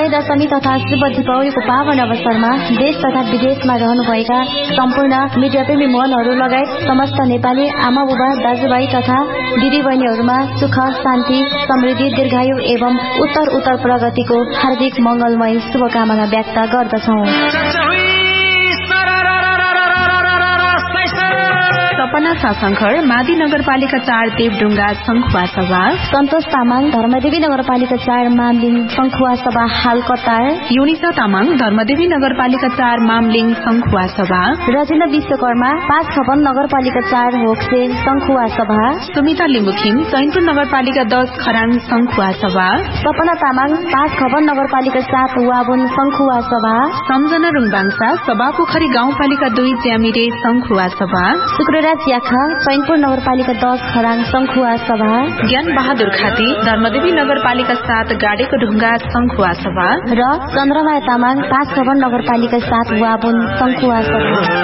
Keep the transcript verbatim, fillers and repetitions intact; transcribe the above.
विजय दशमी तथा शुभ दीपावलीको पावन अवसरमा देश तथा विदेशमा रहनुभएका सम्पूर्ण मीडियाप्रेमी मनहरू लगायत समस्त नेपाली आमा बुबा दाजुभाइ तथा दिदीबहिनीहरूमा सुख शान्ति समृद्धि दीर्घायु एवं उत्तर उत्तर प्रगतिको हार्दिक मंगलमय शुभकामना व्यक्त गर्दछौं। सपना सासंखर मादी नगरपालिका चार देवडुङ्गा संखुवा सभा, सन्तोष तामाङ धर्मदेवी नगरपालिका चार मामलिङ संखुवा सभा हाल कतार, युनिसा तामाङ धर्मदेवी नगरपालिका चार मामलिङ संखुवा सभा, रजिना विश्वकर्मा पाँच छपन नगरपालिका चार होक्से संखुवा सभा, सुमिता लिम्बुखिम चैनपुर नगरपालिका दस खराङ संखुवा सभा, सपना तामाङ पाँच खपन नगरपालिका सात वाबुन संखुवा सभा, सम्झना रुङबाङसा सभापोखरी गाउँपालिका दुई ज्यामिरे संखुवा सभा, शुक्रराज याखा चैनपुर नगरपालिका दस खराङ संखुवा सभा, ज्ञान बहादुर खाती धर्मदेवी नगरपालिका सात गाडेको ढुङ्गा संखुवा सभा र चन्द्रमाया तामाङ पाँच खपन नगरपालिका सात वाबुन संखुवा सभा।